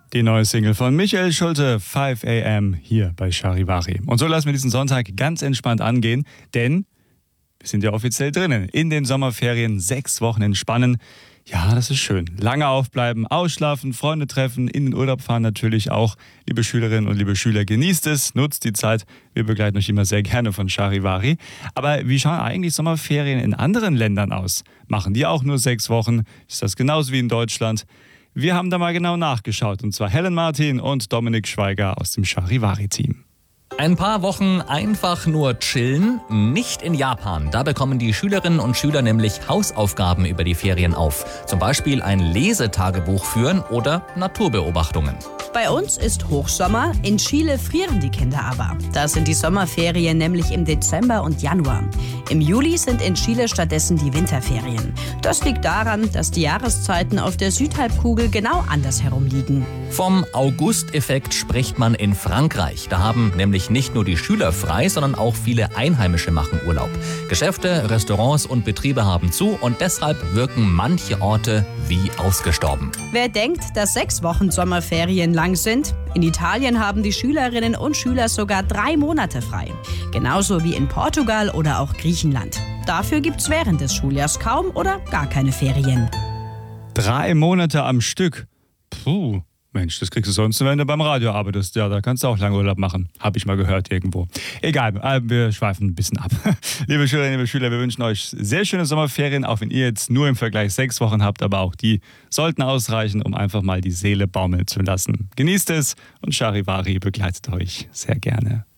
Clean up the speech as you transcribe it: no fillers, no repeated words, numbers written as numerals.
Die neue Single von Michael Schulte, 5 AM, hier bei Charivari. Und so lassen wir diesen Sonntag ganz entspannt angehen, denn wir sind ja offiziell drinnen. In den Sommerferien 6 Wochen entspannen. Ja, das ist schön. Lange aufbleiben, ausschlafen, Freunde treffen, in den Urlaub fahren natürlich auch. Liebe Schülerinnen und liebe Schüler, genießt es, nutzt die Zeit. Wir begleiten euch immer sehr gerne von Charivari. Aber wie schauen eigentlich Sommerferien in anderen Ländern aus? Machen die auch nur 6 Wochen? Ist das genauso wie in Deutschland? Wir haben da mal genau nachgeschaut, und zwar Helen Martin und Dominik Schweiger aus dem Charivari-Team. Ein paar Wochen einfach nur chillen, nicht in Japan. Da bekommen die Schülerinnen und Schüler nämlich Hausaufgaben über die Ferien auf. Zum Beispiel ein Lesetagebuch führen oder Naturbeobachtungen. Bei uns ist Hochsommer, in Chile frieren die Kinder aber. Da sind die Sommerferien nämlich im Dezember und Januar. Im Juli sind in Chile stattdessen die Winterferien. Das liegt daran, dass die Jahreszeiten auf der Südhalbkugel genau andersherum liegen. Vom August-Effekt spricht man in Frankreich. Da haben nämlich nicht nur die Schüler frei, sondern auch viele Einheimische machen Urlaub. Geschäfte, Restaurants und Betriebe haben zu und deshalb wirken manche Orte wie ausgestorben. Wer denkt, dass 6 Wochen Sommerferien lang sind? In Italien haben die Schülerinnen und Schüler sogar 3 Monate frei. Genauso wie in Portugal oder auch Griechenland. Dafür gibt's während des Schuljahrs kaum oder gar keine Ferien. 3 Monate am Stück. Puh. Mensch, das kriegst du sonst, wenn du beim Radio arbeitest. Ja, da kannst du auch lange Urlaub machen. Habe ich mal gehört irgendwo. Egal, wir schweifen ein bisschen ab. Liebe Schülerinnen, liebe Schüler, wir wünschen euch sehr schöne Sommerferien, auch wenn ihr jetzt nur im Vergleich 6 Wochen habt, aber auch die sollten ausreichen, um einfach mal die Seele baumeln zu lassen. Genießt es und Charivari begleitet euch sehr gerne.